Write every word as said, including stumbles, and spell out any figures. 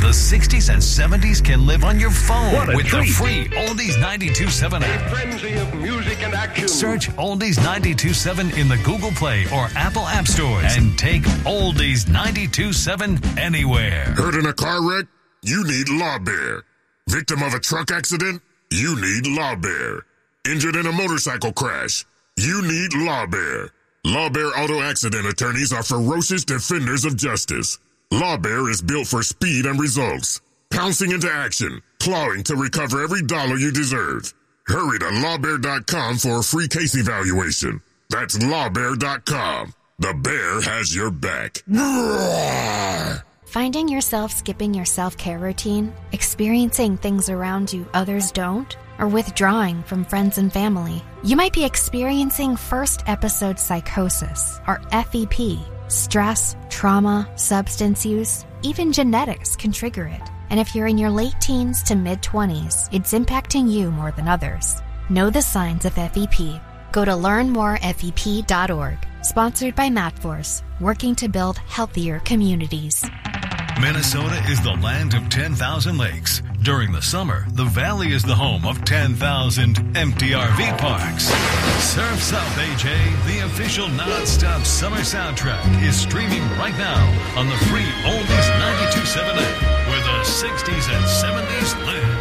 the sixties and seventies can live on your phone What a with treat. the free Oldies ninety-two point seven app. Frenzy of music and action. Search Oldies ninety-two point seven in the Google Play or Apple App Stores and take Oldies ninety-two point seven anywhere. Hurt in a car wreck? You need Law Bear. Victim of a truck accident? You need Law Bear. Injured in a motorcycle crash? You need Law Bear. Law Bear Auto Accident attorneys are ferocious defenders of justice. Law Bear is built for speed and results. Pouncing into action, clawing to recover every dollar you deserve. Hurry to law bear dot com for a free case evaluation. That's law bear dot com. The bear has your back. Finding yourself skipping your self-care routine, experiencing things around you others don't, or withdrawing from friends and family. You might be experiencing first episode psychosis, or F E P. Stress, trauma, substance use, even genetics can trigger it. And if you're in your late teens to mid-twenties, it's impacting you more than others. Know the signs of F E P. Go to learn more F E P dot org. Sponsored by MatForce, working to build healthier communities. Minnesota is the land of ten thousand lakes. During the summer, the Valley is the home of ten thousand empty R V parks. Surf's Up, A J, the official non-stop summer soundtrack, is streaming right now on the free Oldies ninety-two point seven app, where the sixties and seventies live.